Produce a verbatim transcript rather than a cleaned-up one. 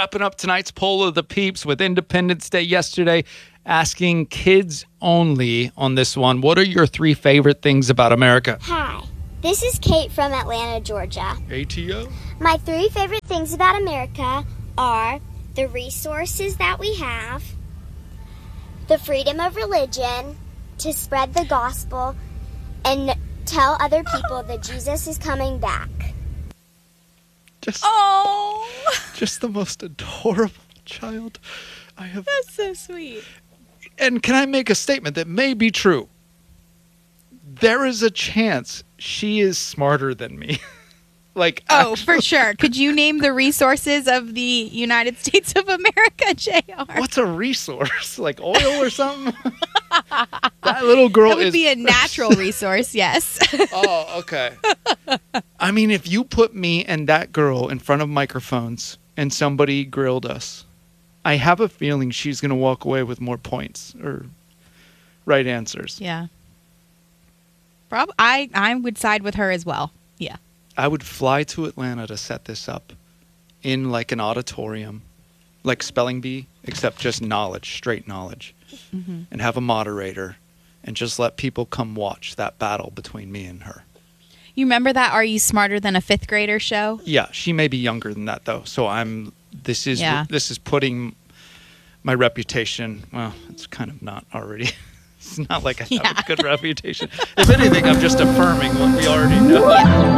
wrapping up tonight's poll of the peeps with Independence Day yesterday, asking kids only on this one. What are your three favorite things about America? Hi, this is Kate from Atlanta, Georgia. A T O? My three favorite things about America are the resources that we have, the freedom of religion to spread the gospel, and tell other people that Jesus is coming back. Just, Oh, just the most adorable child I have. that's so sweet. And can I make a statement that may be true? There is a chance she is smarter than me. Like, Oh, actually, for sure. Could you name the resources of the United States of America, J R? what's a resource? Like oil or something? That little girl That would is. be a natural resource, yes. Oh, okay. I mean, if you put me and that girl in front of microphones and somebody grilled us, I have a feeling she's going to walk away with more points or right answers. Yeah. Prob- I, I would side with her as well. Yeah. I would fly to Atlanta to set this up in like an auditorium, like spelling bee, except just knowledge, straight knowledge, Mm-hmm. and have a moderator and just let people come watch that battle between me and her. You remember that Are You Smarter Than a Fifth Grader show? Yeah, she may be younger than that though. So I'm this is Yeah. this is putting my reputation, well, it's kind of not already. It's not like I have Yeah. a good reputation. If anything, I'm just affirming what we already know. Yeah.